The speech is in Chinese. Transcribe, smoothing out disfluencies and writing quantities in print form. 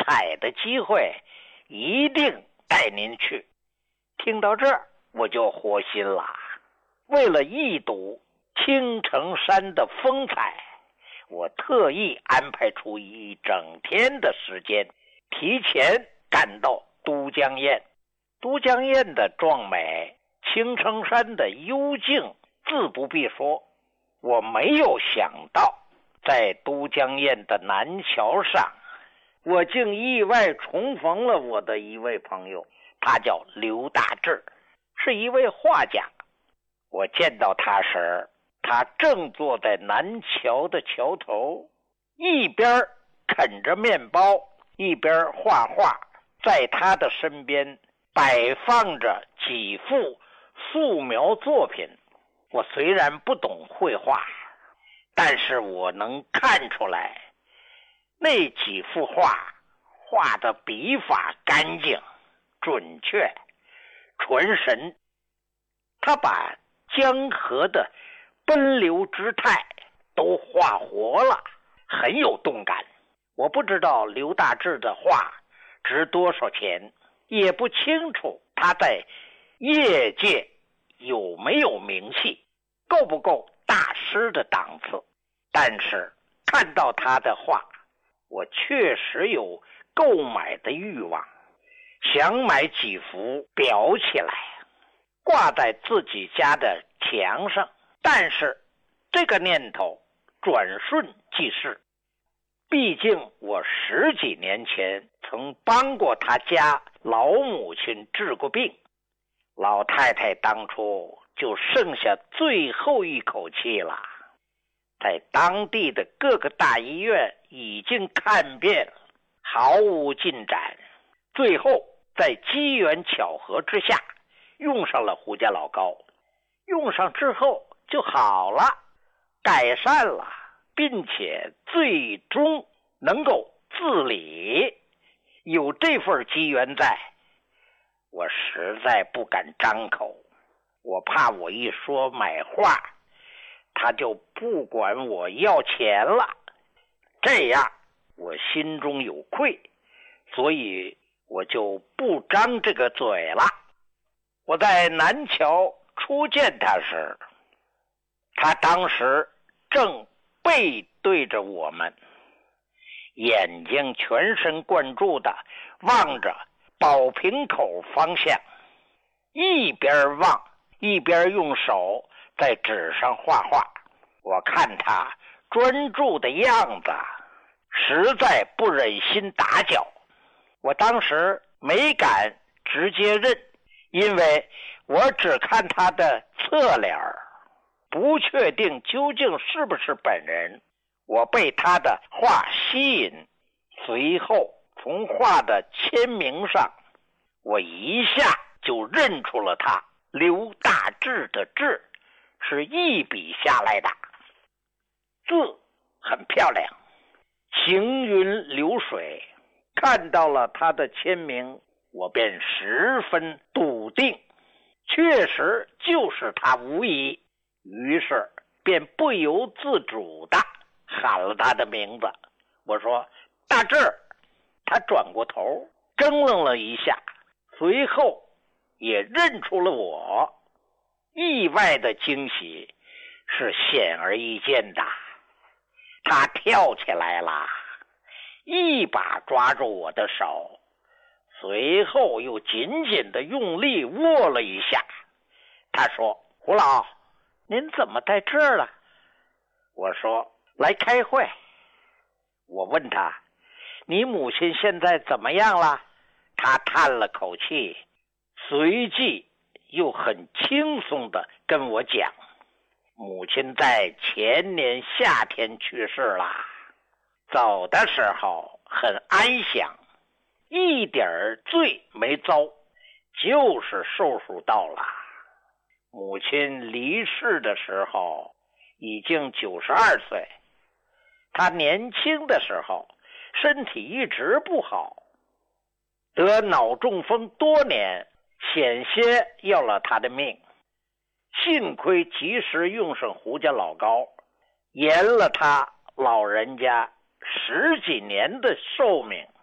彩的机会，一定带您去。听到这儿，我就活心了。为了一睹青城山的风采，我特意安排出一整天的时间，提前赶到都江堰。都江堰的壮美，青城山的幽静，自不必说。我没有想到，在都江堰的南桥上，我竟意外重逢了我的一位朋友，他叫刘大志，是一位画家。我见到他时，他正坐在南桥的桥头，一边啃着面包，一边画画。在他的身边摆放着几幅素描作品。我虽然不懂绘画，但是我能看出来，那几幅画画的笔法干净、准确、纯神。他把江河的奔流之态都画活了，很有动感。我不知道刘大志的画值多少钱，也不清楚他在业界有没有名气，够不够大师的档次。但是看到他的画，我确实有购买的欲望，想买几幅裱起来，挂在自己家的墙上。但是这个念头转瞬即逝，毕竟我10几年前曾帮过他家老母亲治过病，老太太当初就剩下最后一口气了，在当地的各个大医院已经看遍，毫无进展。最后在机缘巧合之下用上了胡家老膏，用上之后就好了，改善了，并且最终能够自理。有这份机缘在，我实在不敢张口，我怕我一说买画，他就不管我要钱了，这样我心中有愧，所以我就不张这个嘴了。我在南桥初见他时，他当时正背对着我们，眼睛全神贯注地望着宝瓶口方向，一边望一边用手在纸上画画。我看他专注的样子，实在不忍心打搅。我当时没敢直接认，因为我只看他的侧脸，不确定究竟是不是本人。我被他的画吸引，随后从画的签名上，我一下就认出了他刘大志的志，是一笔下来的，字很漂亮，行云流水。看到了他的签名，我便十分笃定，确实就是他无疑。于是便不由自主地喊了他的名字。我说大志。他转过头怔愣了一下，随后也认出了我。意外的惊喜是显而易见的，他跳起来了，一把抓住我的手，随后又紧紧地用力握了一下。他说：胡老，您怎么在这儿了？我说：来开会。我问他：你母亲现在怎么样了？他叹了口气，随即又很轻松地跟我讲，母亲在前年夏天去世了，走的时候很安详，一点罪没遭，就是寿数到了。母亲离世的时候已经92岁，她年轻的时候身体一直不好，得脑中风多年，险些要了他的命。幸亏及时用上胡家老膏，延了他老人家10几年的寿命。